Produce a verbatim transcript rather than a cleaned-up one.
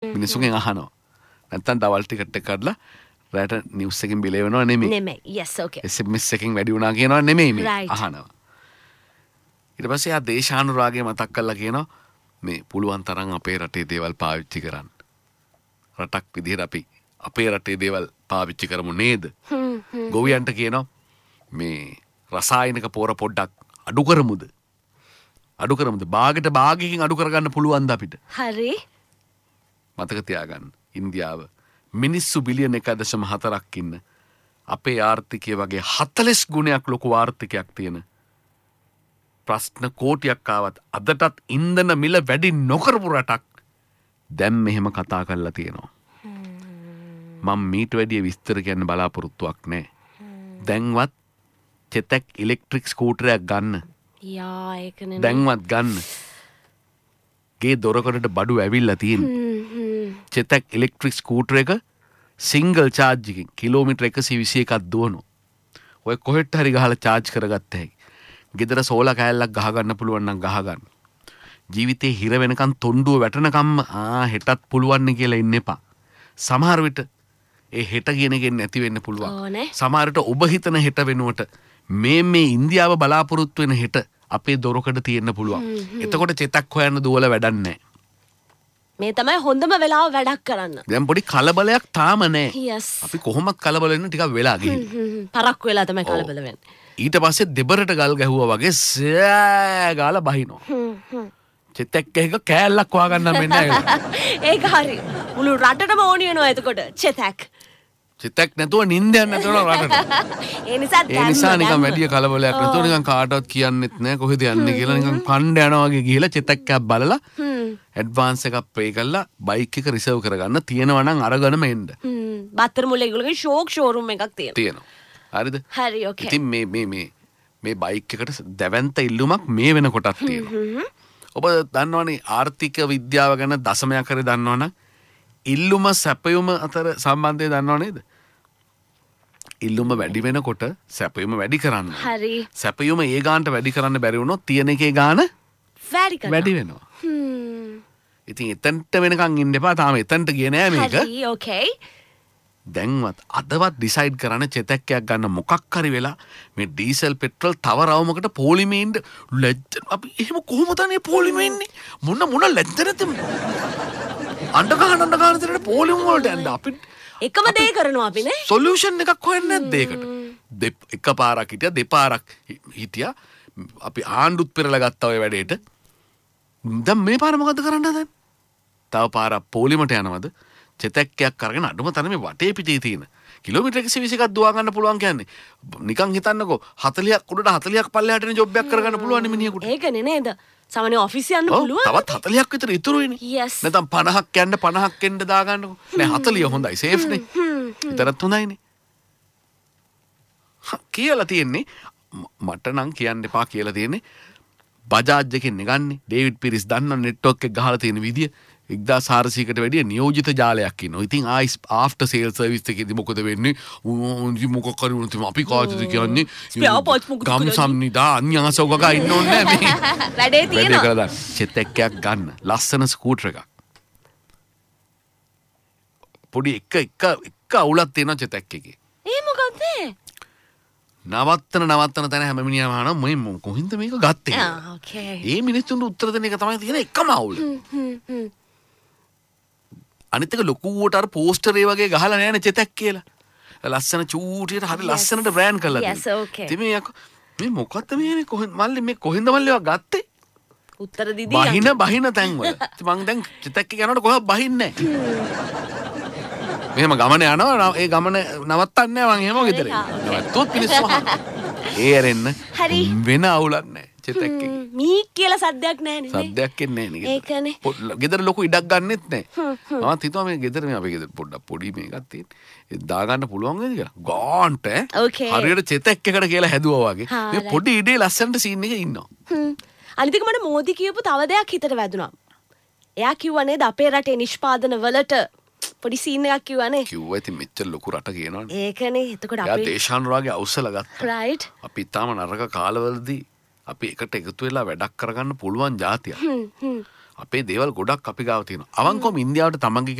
මිනිස්සුන්ගෙන් අහනවා. නැත්තම් double ticket එක කඩලා රැට නිවුස් එකෙන් බිල වෙනව නෙමෙයි. නෙමෙයි. yes okay. එස් එම් එස් එකෙන් වැඩි වුණා කියනවා නෙමෙයි මේ Right. අහනවා. ඊට පස්සේ ආ දේශානුරාගය මතක් කරලා කියනවා මේ පුළුවන් තරම් අපේ රටේ දේවල් පාවිච්චි කරන්න. රටක් විදිහට අපි අපේ රටේ දේවල් පාවිච්චි කරමු නේද? ගොවියන්ට කියනවා මේ රසායනික පොර පොඩ්ඩක් අඩු කරමුද? අඩු කරමුද? භාගයට භාගයකින් අඩු කරගන්න පුළුවන්ද අපිට? හරි. මතක තියාගන්න. ඉන්දියාව මිනිස්සු බිලියන එක දශම හතරක් ඉන්න අපේ ආර්ථිකය වගේ හතළිස් ගුණයක් ලොකු ආර්ථිකයක් තියෙන ප්‍රශ්න කෝටියක් ආවත් අදටත් ඉන්ධන මිල වැඩි නොකරපු රටක් දැන් මෙහෙම කතා කරලා තියෙනවා. මම මීට වැඩිය විස්තර කියන්න බලාපොරොත්තුවක් නැහැ. දැන්වත් චෙතක් ඉලෙක්ට්‍රික් ස්කූටරයක් ගන්න. යා ඒක නෙමෙයි. දැන්වත් ගන්න. ගේ දොරකඩට බඩු ඇවිල්ලා තියෙන්නේ. චෙතක් ඉලෙක්ට්‍රික් ස්කූටර් එක සිංගල් චාර්ජ් එකකින් කිලෝමීටර් එකසිය විසි එකක් දුවනවා. ඔය කොහෙට හරි ගහලා චාර්ජ් කරගත්ත හැකි. ගෙදර සෝලා කෑල්ලක් ගහ ගන්න පුළුවන් නම් ගහ ගන්න. ජීවිතේ හිර වෙනකන් තොණ්ඩුව වැටෙනකම්ම ආ හෙටත් පුළුවන් නේ කියලා ඉන්න එපා. සමහර විට ඒ හෙට කියන එකෙන් නැති වෙන්න පුළුවන්. සමහර විට ඔබ හිතන හෙට වෙනුවට මේ මේ ඉන්දියාව බලාපොරොත්තු වෙන හෙට අපේ දොරකඩ තියෙන්න පුළුවන්. එතකොට චෙතක් හොයන්න දුවල වැඩක් නැහැ. මේ තමයි හොඳම වෙලාව වැඩක් කරන්න. දැන් පොඩි කලබලයක් තාම නැහැ. yes. අපි කොහොමත් කලබල වෙන්න ටිකක් වෙලා ගිහින්. පරක්කු වෙලා තමයි කලබල වෙන්නේ. ඊට පස්සේ දෙබරට ගල් ගැහුවා වගේ සෑ ගාලා බහිනවා. චෙතක් එක කෑල්ලක් හොයාගන්න මෙන්න ඇවිල්ලා. ඒක හරි. මුළු රටටම ඕනි වෙනවා එතකොට චෙතක්. චෙතක් නැතුව නිින්දයක් නැතුව රටට. ඒ නිසා ඒ නිසා නිකන් වැඩි කලබලයක් නැතුව නිකන් කාටවත් කියන්නෙත් නැහැ කොහෙද යන්නේ කියලා නිකන් කණ්ඩ යනවා වගේ ගිහලා චෙතක් එකක් බලලා ඇඩ්වාන්ස් එකක් පේ කරලා බයික් එක රිසර්ව් කරගන්න තියෙනවා නම් අරගෙනම එන්න. හ්ම්. බත්තර මුල්ල ඒගොල්ලෝගේ ෂෝක් ෂෝරූම් එකක් තියෙනවා. තියෙනවා. හරිද? හරි ඕකේ. ඉතින් මේ මේ මේ මේ බයික් එකට දැවැන්ත ඉල්ලුමක් මේ වෙනකොටත් තියෙනවා. ඔබ දන්නවනේ ආර්ථික විද්‍යාව ගැන දශමයක් හරි දන්නවනම් ඉල්ලුම සැපයුම අතර සම්බන්ධය දන්නව නේද? ඉල්ලුම වැඩි වෙනකොට සැපයුම වැඩි කරන්න. හරි. සැපයුම ඒ ගානට වැඩි කරන්න බැරි වුණොත් තියෙන එකේ ගාන වැඩි කරනවා. වැඩි වෙනවා. හ්ම්. ඉතින් එතනට වෙනකන් ඉන්න එපා. තාම එතනට ගියේ නෑ මේක. හරි ඕකේ. දැන්වත් අදවත් ඩිසයිඩ් කරන්න චෙතක්කයක් ගන්න මොකක් හරි වෙලා මේ ඩීසල් පෙට්‍රල් තව රවුමකට පොලිමේ ඉන්න ලැජ්ජ අපි එහෙම කොහොමද අනේ පොලිමේ ඉන්නේ මොන මොන ලැජ්ජ නැති අඬ ගන්න අඬ ගන්න දෙන්න පොලිම වලට යන්න අපි එකම දේ කරනවා අපි නේ සොලියුෂන් එකක් හොයන්නේ නැද්ද ඒකට එක පාරක් හිටියා දෙපාරක් හිටියා අපි ආණ්ඩුත් පෙරලා ගත්තා ඔය වැඩේට දැන් මේ පාර මොකද්ද කරන්න හදන්නේ තව පාරක් පොලිමට යනවද චෙතක්කයක් කරගෙන අඩුම තරමේ වටේ පිටේ තියෙන කිලෝමීටර් එකසිය විසි එකක් දුවා ගන්න පුළුවන් කියන්නේ නිකන් හිතන්නකෝ හතළියක් උඩට හතළියක් පල්ලෙහාට එන ජොබ් එකක් කරගන්න පුළුවන් මිනිහෙකුට ඒකනේ නේද සාමාන්‍ය ඔෆිස් යන්න පුළුවන් තවත් හතළියක් විතර ඉතුරුයිනේ නැත්නම් පනහක් යන්න පනහක් එන්න දා ගන්නකෝ නෑ හතළිය හොඳයි සේෆ් නේ විතරත් හොඳයිනේ කියලා තියෙන්නේ මට නම් කියන්න එපා කියලා තියෙන්නේ බජාජ් එකෙන් නෙගන්නේ ඩේවිඩ් පිරිස් දන්න නෙට්වර්ක් එක ගහලා තියෙන විදිය එක්දාස් හාරසීයකට වැඩිය නියෝජිත ජාලයක් ඉන්නවා. ඉතින් ආයි ආෆ්ටර් සේල් සර්විස් එකේදී මොකද වෙන්නේ? උන්දි මොකක් කරු උන්ති අපි කාටද කියන්නේ? ස්පෙයා පාර්ට්ස් මොකද? ගම්සම්නිදා අන්‍යංශව ගගා ඉන්න ඕනේ නෑ මේ. වැඩේ තියෙනවා. වැඩේ කරලා චෙතක්කයක් ගන්න. ලස්සන ස්කූටර් එකක්. පොඩි එක එක එක අවුලක් තියෙනවා චෙතක් එකේ. ඒ මොකද්ද? නවත්තන නවත්තන තැන හැම මිනිහම අහනවා මේ කොහින්ද මේක ගත්තේ? ආ ඕකේ. ඒ මිනිස්සුන්ට උත්තර දෙන එක තමයි තියෙන එකම අවුල. හ්ම් හ්ම්. අනිත් එක ලොකුවට අර පෝස්ටර් ඒ වගේ ගහලා නෑනේ චෙතක් කියලා. ලස්සන චූටියට හරි ලස්සනට බ්‍රෑන්ඩ් කරලා තියෙනවා. yes okay. ඉතින් මේ මේ මොකද්ද මේ කොහෙන්ද මල්ලි මේ කොහෙන්ද මල්ලි ඒවා ගත්තේ? උත්තර දීදී බහින බහින තැන් වල. ඉතින් මං දැන් චෙතක් එක යනකොට කොහෙවත් බහින්නේ නෑ. මෙහෙම ගමන යනවා ඒ ගමන නවත්තන්නේ නෑ මං එහෙම ගෙදර. නවත්තොත් මිනිස්සු ඒ ඇරෙන්න වෙන අවුලක් නෑ. චෙතක් එකේ. මී කියලා සද්දයක් නැහැ නේ. සද්දයක් එන්නේ නැහැ නේ. ඒකනේ. ගෙදර ලොකු ඉඩක් ගන්නෙත් නැහැ. මම හිතුවා මේ ගෙදර මේ අපේ ගෙදර පොඩ්ඩක් පොඩි මේකක් තියෙන. ඒ දා ගන්න පුළුවන් වේද කියලා. ගාන්ට හරියට චෙතක් එකට කියලා හැදුවා වගේ. මේ පොඩි ඉඩේ ලස්සනට සීන් එකේ ඉන්නවා. හ්ම්. අනිත් එක මට මෝදි කියපු තව දෙයක් හිතට වැදුනා. එයා කිව්වා නේද අපේ රටේ නිෂ්පාදන වලට පොඩි සීන් එකක් කිව්වනේ. කිව්වා ඉතින් මෙච්චර ලොකු රට කියනවනේ. ඒකනේ. එතකොට අපේ දේශානුරාගේ අවසල ගත්තා. right. අපි තාම නරක කාලවලදී අපි එකට එකතු වෙලා වැඩක් කරගන්න පුළුවන් જાතියක්. අපේ දේවල් ගොඩක් අපි ගාව තියෙනවා. අවංකවම ඉන්දියාවට තමන්ගේ